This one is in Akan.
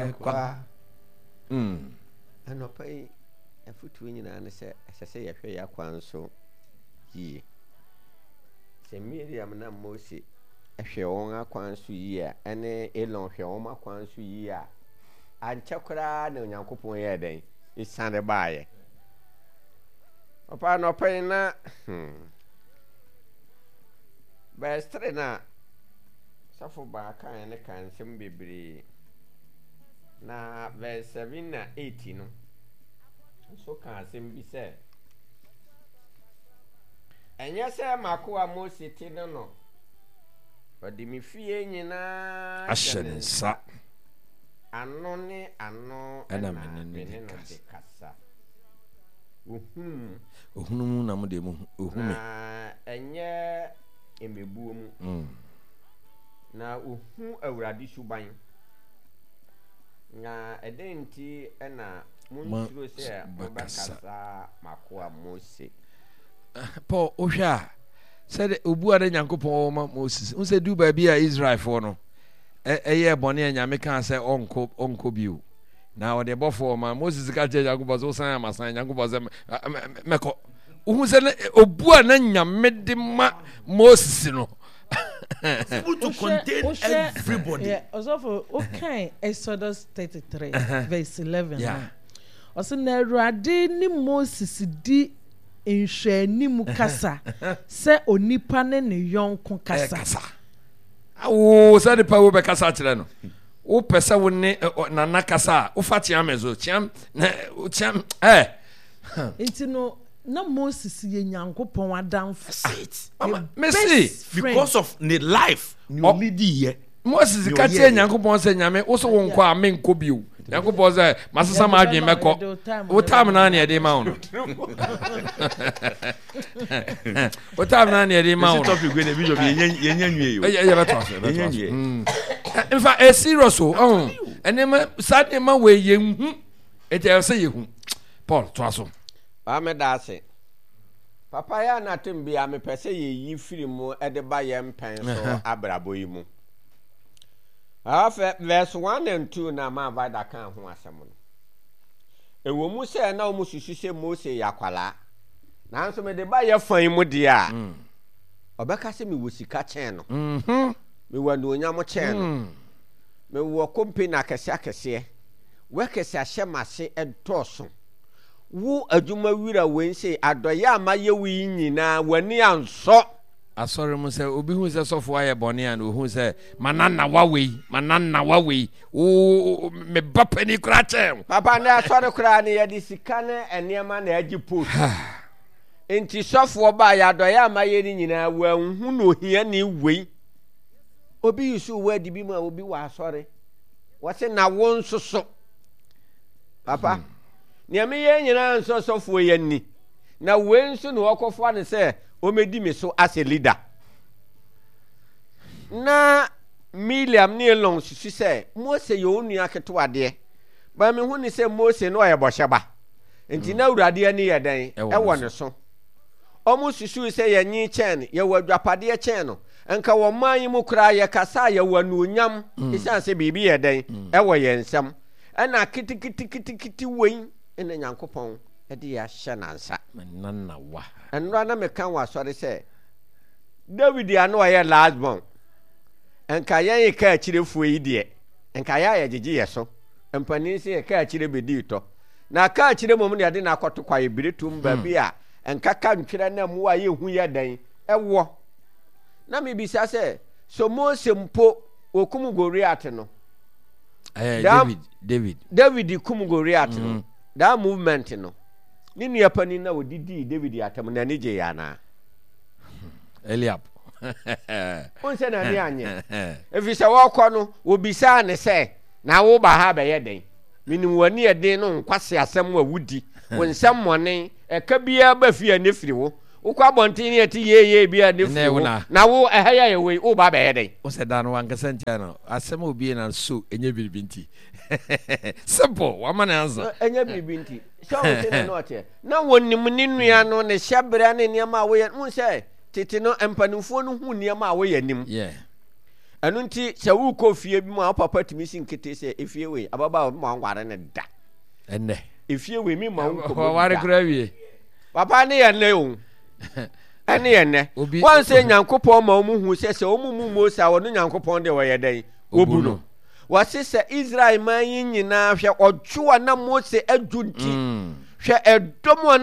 kwa anopai afutu nyina ne se esese ye hwe ya kwan so yi se Miriam na Mose ehwe won akwan so yi a ene Elon hwe won akwan so yi a anchakura na Onyankopon ye den isane baaye papa anopai na Bestre na safo ba kan ne kan sem bebre na verse 7 na 8 no so kan sem bi se enye se makoa Mose ti no odi mi fie nyina ashensa ano ne ano ana menene no de kasa ohunu na mo de mu ohume enye emebuom na ohu awurade suban na edenti na munsuro se obakasa makoa Mose Paul ohwa said obu ada Nyankopon ma Moses unse du ba bia Israel for no eye bone anyame kan se onko biu na o de bofo ma Moses ka je Nyankopon so san amasan Nyankopon se meko ohu se obu ana nyame de ma Moses no to contain everybody. Yeah, also okay, Exodus 33 verse 11. Yeah. Also na Awurade ni Moses di nhwanimu kasa se onipa ne ne yonko kasa. Awo se de pa wo be kasa kire no. Wo pese wo ne nana kasa, wo fa tiam ezo, tiam Intino na Moses ye Nyankopon adamfo. Because of the life you lead here. Moses ka tie Nyankopon se nyame wo so wo nkọ a menko biu. Nyankopon se masesa ma adwen meko. Wo tam na na e de ma wo no. Wo tam na na e de ma wo no. Topic we dey bishop yenya nwie yo. Ye beto so. In fact a serious oh. Enema sad ma we ye hu. E te say ye hu. Paul to aso. Amedase papa ya na tembia me pese ye yi firi mu e de ba ye mpen so abrabo yi mu afa verse 1 and 2 na ma ba da kan ho asem no ewo mu se na o mu susu Mose yakwala na nso me de ba ye fan mu de a obeka se me wo sika chen no me wa no nyam chen no me wo company akese we kese ahyemase edoso wo adwuma wira wense adoye amaye wi nyina wani anso asore mu se obi hu se sofo aye bone an ohu se manana wawe o me bapani kura chen papa na asore kura ne yedi sika ne enema na agi post enti sofo ba ya adoye amaye ni nyina wanhu no hia ni wei obi yusu wadi bi ma obi wa asore wose na won soso papa niame ye nyina nso sofo ye ni na we nso no okofo ne se o medi me so as a leader na Miriam ne Elon susu se Mose ye onu aketo ade ba me hu ni se Mose no ye bohyeba enti na urade ne ye den e wo ne so omu susu se ye nyi chen ye wadwapade chen no enka wo man mu kra ye kasa ye wanu onyam isan se bibi ye den e wo ye nsam na kitikiti wei ene Nyankopon e de ya hye nansa manana wa enra na me kan wa sori se David anu aye last born enka ye ka akirefu yi de enka ya gigi ye so empani se ka akire bedi to na ka akire mom ne de na akoto kwa ebiretum ba bi a enka ka ntwere na mu aye hu ye dan ewo na me bisa se so Mose mpo okum Goliath no David kum Goliath no that movement no ni nua pani na odidi David atam na nije ya na Eliab onse na ni anye efisa wokọ no obisa ne se na wo ba ha be ye den minim wani eden no nkwase asem wa wudi wonsam mone eka bia ba fie ne firi wo ukwa abontin ne ti ye bia ne firi wo na wo ehaya ye we wo ba be ye den o se da no wankasa ntia no asem obi na so enye biribinti simple woman answer enye biribinti so wo se no ote na wonim ni nua no ne hyabra ne niam a wo ye mun se tete no empanufo no hu niam a wo ye nim ɛno nti sɛ wokɔ fie bi mu a papa tumi si nkete sɛ efie wei ababa ma nware ne da ɛnɛ efie wei mi ma ware kura wie papa ne yɛ nɛ o ɛne yɛ nɛ wan sɛ nyankopɔn ma ɔmo hu sɛ ɔmo mu Mose a wɔno nyankopɔn de wɔyɛ dɛn obu no wɔse sɛ Israel man yi nyinaa hwɛ ɔdwo a na Mose adwu nti hwɛ ɛdɔm